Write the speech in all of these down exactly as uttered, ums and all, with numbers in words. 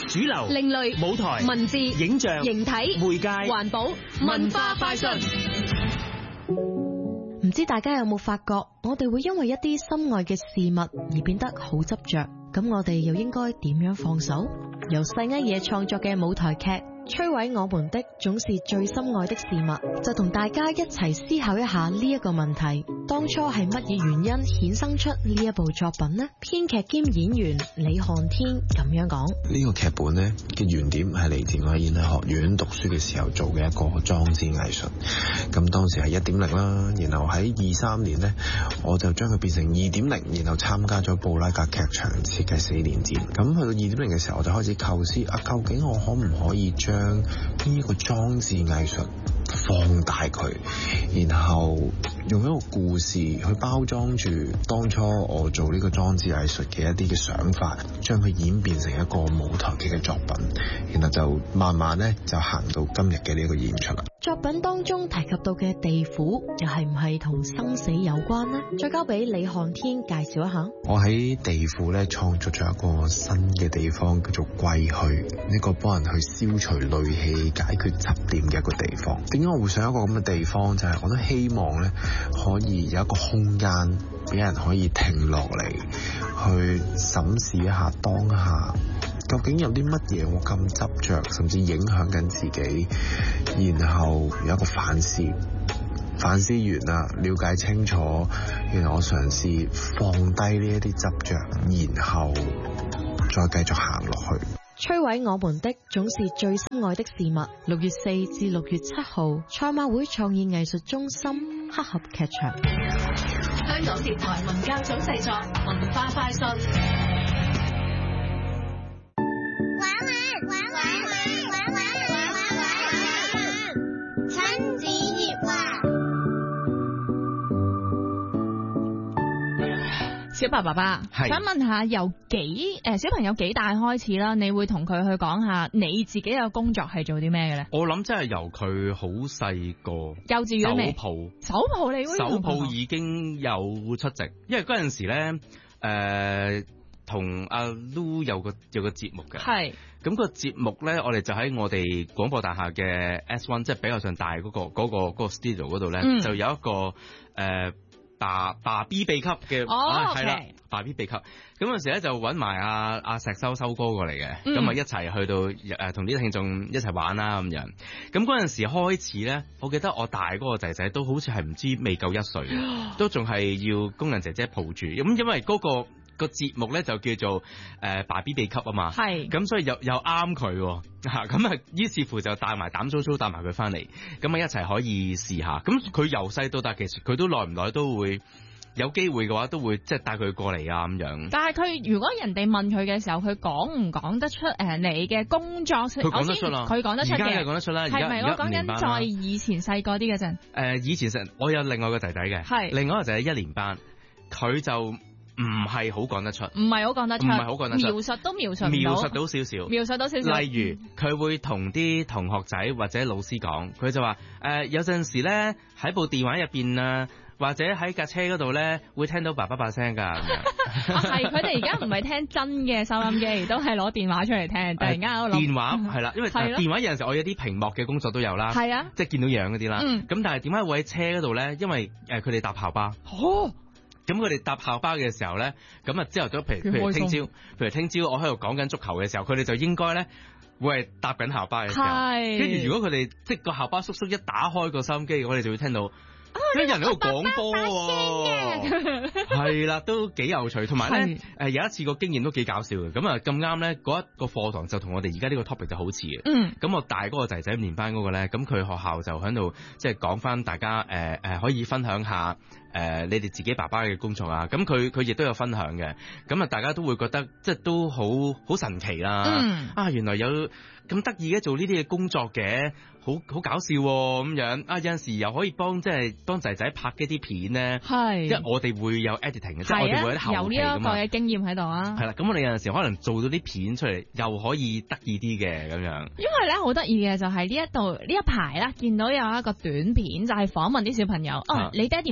主流、 另類、 舞台、 文字、 影像、 形體、 媒介、 環保、文化快訊。 唔知大家有冇發覺，我哋會因為一啲心愛嘅事物而變得好執着，咁我哋又應該點樣放手？由細埃野創作嘅舞台劇《摧毀我們的總是最心愛的事物》，就同大家一齊思考一下呢一個問題：當初係乜嘢原因衍生出呢一部作品呢？編劇兼演員李漢天咁樣講： 呢個劇本呢嘅原點係嚟自我喺演藝學院讀書嘅時候做嘅一個裝置藝術。咁當時係一點零啦，然後喺二三年呢，我就將佢變成二點零，然後參加咗布拉格劇場設計四年展。咁去到二點零嘅時候，我就開始構思啊，究竟我可唔可以將呢一個裝置藝術放大佢，然後用一個故事去包裝住當初我做呢個裝置藝術嘅一啲嘅想法，將佢演變成一個舞台劇嘅作品，然後就慢慢咧就行到今日嘅呢個演出啦。 作品當中提及到嘅地府，又係唔係同生死有關呢？再交俾李漢天介紹一下。 我喺地府咧創造咗一個新嘅地方，叫做歸墟，呢個幫人去消除戾氣、解決執念嘅一個地方。點解我會想一個咁嘅地方？就係、是、我都希望咧可以有一個空間俾人可以停落嚟，去審視一下當下究竟有啲乜嘢我咁執着，甚至影響緊自己，然後有一個反思，反思完啦，了解清楚，然後我嘗試放低呢一啲執着，然後再繼續行落去。 摧毀我們的總是最心愛的事物。六月四至六月七號，賽馬會創意藝術中心黑盒劇場。 香港電台文教組製作，文化快訊。 玩玩玩玩玩玩玩玩玩，親子熱話。 小白爸爸，想問下由幾誒、呃、小朋友幾大開始啦？你會同佢去講下你自己嘅工作係做啲咩嘅咧？ 我諗真係由佢好細個， 幼稚園未？ 手抱手抱你會手抱已經有出席，因為嗰陣時咧誒同阿 Lu 有個有個節目嘅，係咁、個節目咧，我哋就喺我哋廣播大廈嘅 S 一，即係比較上大嗰、個嗰、個嗰、個 studio 嗰度咧，嗯、就有一個誒。呃爸爸 B 秘笈嘅，哦，係啦，爸 B 秘笈。咁嗰陣時咧就揾埋阿阿石修修哥過嚟嘅，咁啊、嗯、一齊去到誒同啲聽眾一齊玩啦咁樣。咁嗰陣時開始咧，我記得我大嗰個仔仔都好似係唔知未夠一歲嘅，都仲係要工人姐姐抱住。咁因為嗰、嗰個。個節目咧就叫做誒爸 B 秘笈啊嘛，係咁所以又又啱佢嚇，咁啊於是乎就帶埋膽粗粗帶埋佢翻嚟，咁啊一齊可以試下。咁佢由細到大其實佢都耐唔耐都會有機會嘅話都會即係帶佢過嚟啊咁樣。但係佢如果人哋問佢嘅時候，佢講唔講得出誒你嘅工作？佢講得出啦，佢講得出嘅，而家係講得出啦。係咪我講緊在以前細個啲嗰陣？誒以前實我有另外個仔仔嘅，係另外一個仔仔一年班，佢就。唔係好講得出，唔係好講得出，唔係好講得出，描述都描述唔到，描述到少少，描述到少少。例如佢會同啲同學仔或者老師講，佢就話誒、呃、有陣時咧喺部電話入邊啊，或者喺架車嗰度咧會聽到爸爸把聲㗎。係佢哋而家唔係聽真嘅收音機，都係攞電話出嚟聽。突然間喺度諗電話係啦，因為電話有陣時我有啲屏幕嘅工作都有啦，係啊，即係見到樣嗰啲啦。咁、嗯、但係點解會喺車嗰度咧？因為誒佢哋搭校巴。哦。咁佢哋搭校巴嘅時候咧，咁啊朝頭早，譬如譬如聽朝，譬如聽朝我喺度講緊足球嘅時候，佢哋就應該咧會係搭緊校巴嘅時候。係。跟住如果佢哋即係個校巴叔叔一打開個收音機，我哋就會聽到。有人喺度講波喎，係啦，都幾有趣。同埋咧，誒有一次個經驗都幾搞笑嘅。咁啊咁啱咧，嗰一個課堂就同我哋而家呢個 topic 就好似嘅。嗯。咁我大嗰個仔仔五年班嗰個咧，咁佢學校就喺度即係講翻大家誒誒、呃、可以分享下誒、呃、你哋自己爸爸嘅工作啊。咁佢佢亦都有分享嘅。咁啊大家都會覺得即係都好好神奇啦。嗯。啊原來有咁得意嘅做呢啲嘅工作嘅。好好搞笑咁樣啊！有陣時又可以幫即係幫仔仔拍一啲片咧，係即係我哋會有 editing 嘅，即係我哋會有啲後期咁啊。有呢一個嘅經驗喺度啊。係啦，咁我哋有陣時可能做到啲片出嚟，又可以得意啲嘅咁樣。因為咧好得意嘅就係呢一度呢一排啦，見到有一個短片就係訪問啲小朋友。哦，你爹哋媽咪做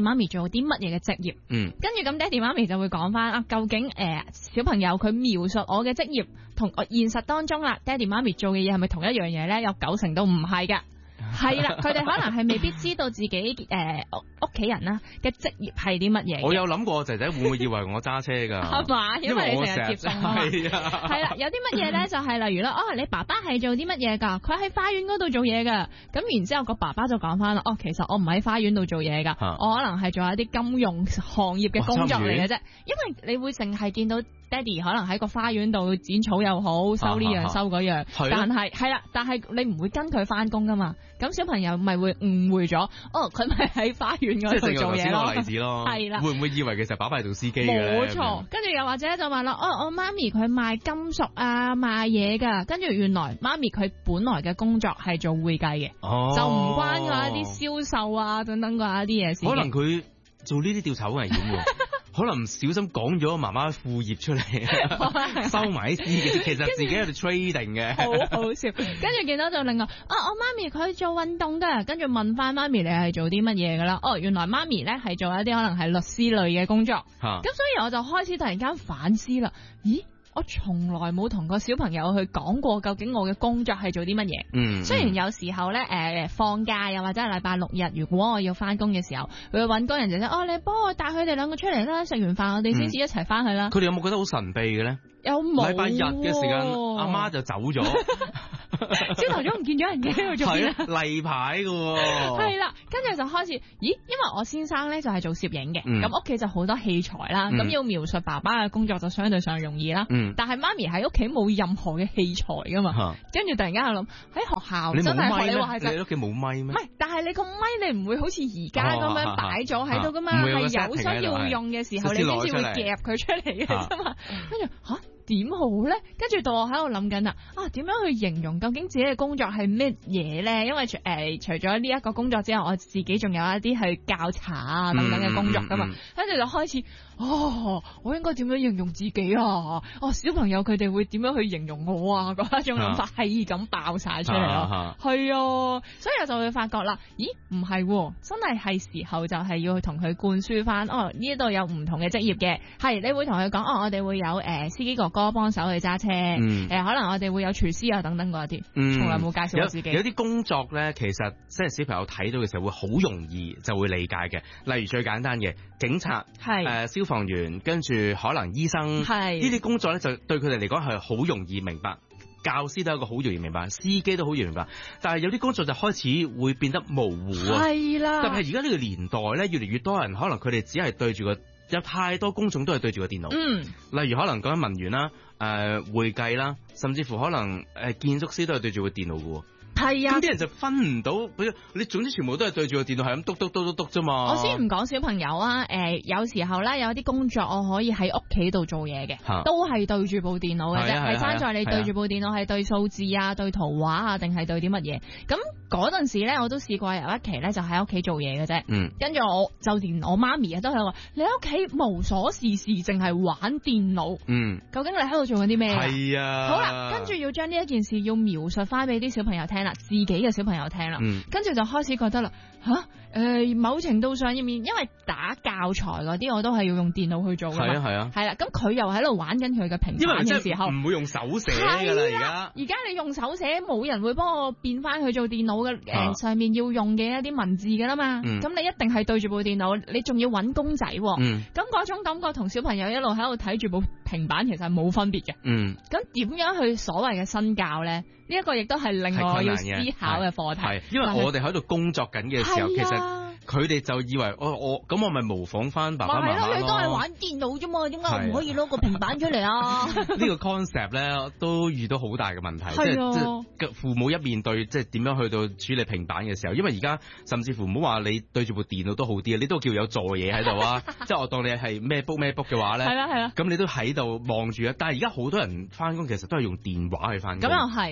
做啲乜嘢嘅職業。 嗯， 跟住咁爹哋媽咪就會講翻啊，究竟誒、呃、小朋友佢描述我嘅職業同我現實當中啦，爹哋媽咪做嘅嘢係咪同一樣嘢咧？有九成都唔係㗎。係啦，佢哋可能係未必知道自己誒屋屋企人啦嘅職業係啲乜嘢。我有諗過仔仔會唔會以為我揸車㗎？ 係嘛，因為你成日接送啊嘛。 係啊， 係啦，有啲乜嘢咧就係例如啦，哦，你爸爸係做啲乜嘢㗎？佢喺花園嗰度做嘢㗎。咁然之後個爸爸就講翻啦，哦，其實我唔喺花園度做嘢㗎，啊、我可能係做一啲金融行業嘅工作嚟嘅啫。因為你會淨係見到爹哋可能喺個花園度剪草又好，收呢樣收嗰樣，但係係啦，但係你唔會跟佢翻工㗎嘛。咁小朋友咪會誤會咗，哦，佢咪喺花園嗰度做嘢咯。 即係例子咯，係啦，會唔會以為其實爸爸係做司機嘅？ 冇錯，跟住又或者就話啦，哦，我媽咪佢賣金屬啊，賣嘢㗎，跟住原來媽咪佢本來嘅工作係做會計嘅，哦、就唔關嗰一啲銷售啊等等嗰一啲嘢事。 可能佢做呢啲調查好危險喎。可能唔小心講咗媽媽副業出嚟，收埋啲私嘅，其實自己喺度 trading 嘅， 好好笑。跟住見到就另外，啊，我媽咪佢做運動㗎，跟住問翻媽咪你係做啲乜嘢㗎啦？哦，原來媽咪咧係做一啲可能係律師類嘅工作，咁、啊、所以我就開始突然間反思啦，咦？我從來冇同個小朋友去講過究竟我嘅工作係做啲乜嘢。嗯，雖然有時候咧，誒、呃、放假又或者係禮拜六日，如果我要翻工嘅時候，佢會揾工人姐姐，哦，你幫我帶佢哋兩個出嚟啦，食完飯我哋先至一齊翻去啦。 佢哋、嗯、有冇覺得好神秘嘅咧？ 有冇？ 禮拜日嘅時間，阿媽就走咗， 朝頭早唔見咗人嘅喺度做咩？ 例牌嘅喎。 係啦，跟住就開始，咦？因為我先生咧就係做攝影嘅，咁屋企就好多器材啦，咁、嗯、要描述爸爸嘅工作就相對上容易啦。嗯、但係媽咪喺屋企冇任何嘅器材噶嘛，跟住、嗯、突然間我諗喺學校真係學你話係就， 你屋企冇咪咩？唔係， 但係你個咪你唔會好似而家咁樣擺咗喺度噶嘛，係、哦、有需要用嘅時候你先至會夾佢出嚟嘅啫嘛，跟住吓。點好咧？跟住到我喺度諗緊啦，啊點樣去形容究竟自己嘅工作係咩嘢咧？因為除誒、呃、除咗呢一個工作之外，我自己仲有一啲去教查啊等等嘅工作噶嘛。跟住、嗯嗯嗯、就開始，哦，我應該點樣形容自己啊？哦，小朋友佢哋會點樣去形容我啊？嗰一種諗法係咁爆晒出嚟咯。係啊，啊，所以我就會發覺啦，咦，唔係、啊，真係係時候就係要去同佢灌輸翻，哦呢度有唔同嘅職業嘅，係你會同佢講，哦我哋會有誒、呃、司機哥哥幫手去揸車，誒、嗯呃、可能我哋會有廚師啊等等嗰啲，從來冇介紹過自己。 有啲工作咧，其實即係小朋友睇到嘅時候會好容易就會理解嘅。例如最簡單嘅警察，係誒、呃、消防員，跟住可能醫生，係呢啲工作咧就對佢哋嚟講係好容易明白。教師都係一個好容易明白，司機都好容易明白，但係有啲工作就開始會變得模糊啊。係啦，特別係而家呢個年代咧，越嚟越多人可能佢哋只係對住個。有太多工種都係對住個電腦，嗯，例如可能講緊文員啦、誒、呃、會計啦，甚至乎可能誒建築師都係對住個電腦嘅喎。係啊，咁啲人就分唔到，你總之全部都係對住個電腦，係咁篤篤篤篤篤啫嘛。我先唔講小朋友啊，誒、呃、有時候咧有啲工作我可以喺屋企度做嘢嘅，啊、都係對住部電腦嘅啫，係爭在你對住部電腦係對數字啊、對圖畫啊，定係對啲乜嘢？咁嗰陣時咧，我都試過有一期咧就喺屋企做嘢嘅啫，嗯，跟住我就連我媽咪啊都係話：你喺屋企無所事事，淨係玩電腦，嗯，究竟你喺度做緊啲咩？係啊，好啦，跟住要將呢一件事要描述翻俾啲小朋友聽啦，自己嘅小朋友聽啦，嗯，跟住就開始覺得啦，吓、啊，誒、呃，某程度上要面，因為打教材嗰啲我都係要用電腦去做嘅，係啊係啊，係啦，咁佢又喺度玩緊佢嘅平板嘅時候，唔會用手寫噶啦而家，而家你用手寫，冇人會幫我變翻去做電腦嘅，誒、呃，上面要用嘅一啲文字噶啦嘛，咁、嗯、你一定係對住部電腦，你仲要搵公仔，咁嗰、嗯、種感覺同小朋友一路喺度睇住部平板其實係冇分別嘅，嗯，咁點樣去所謂嘅身教咧？呢一個亦都係另外要思考嘅課題，係因為我哋喺度工作緊嘅時候，其實佢哋就以為我我咁我咪模仿翻爸爸媽媽咯。你都係玩電腦啫嘛，點解我唔可以攞個平板出嚟啊？呢個 concept 咧都遇到好大嘅問題，即係即係父母一面對即係點樣去到處理平板嘅時候，因為而家甚至乎唔好話你對住部電腦都好啲啊，你都叫有座嘢喺度啊，即係我當你係咩 book 咩 book 嘅話咧，係啦係啦，咁你都喺度望住啊。但係而家好多人翻工其實都係用電話去翻工，咁又係。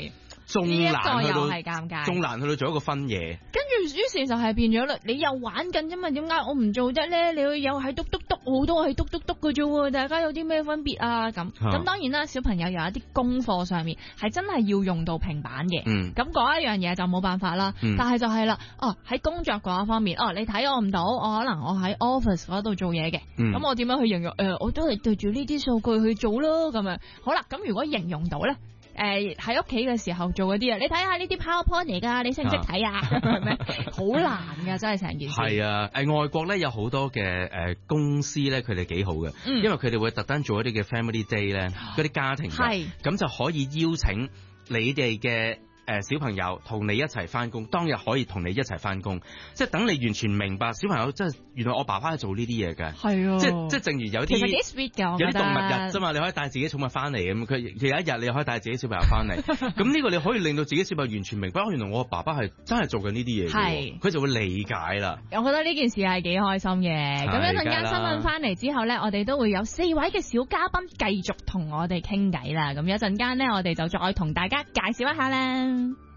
仲難去到， 係尷尬， 仲難去到做一個分野。 跟住於是就係變咗啦，你又玩緊啫嘛，點解我唔做啫咧？你又係篤篤篤，好多係篤篤篤嘅啫喎，大家有啲咩分別啊？咁咁、啊、當然啦，小朋友有一啲功課上面係真係要用到平板嘅，咁嗰、嗯、一樣嘢就冇辦法啦。嗯、但係就係啦，哦喺工作嗰一方面，哦你睇我唔到，我可能我喺 office 嗰度做嘢嘅，咁、嗯、我點樣去形容？誒、呃，我都係對住呢啲數據去做咯，咁樣好啦。咁如果形容到咧？誒喺屋企嘅時候做嗰啲啊，你睇下呢啲 PowerPoint 嚟㗎，你識唔識睇啊？係咪好難㗎？真係成件事。係啊，誒外國咧有好多嘅誒公司咧，佢哋幾好嘅，嗯、因為佢哋會特登做一啲嘅 Family Day 咧，嗰啲家庭嘅，咁就可以邀請你哋嘅。誒小朋友同你一齊翻工，當日可以同你一齊翻工，即係等你完全明白小朋友真係原來我爸爸係做呢啲嘢嘅，係啊，即係即係正如有啲其實幾 sweet 㗎， 有啲動物日啫嘛，你可以帶自己寵物翻嚟咁，佢其實有一日你可以帶自己小朋友翻嚟，咁呢個你可以令到自己小朋友完全明白，原來我爸爸係真係做緊呢啲嘢嘅，佢就會理解啦。我覺得呢件事係幾開心嘅。咁一陣間新聞翻嚟之後咧，我哋都會有四位嘅小嘉賓繼續同我哋傾偈啦。咁一陣間咧，我哋就再同大家介紹一下啦。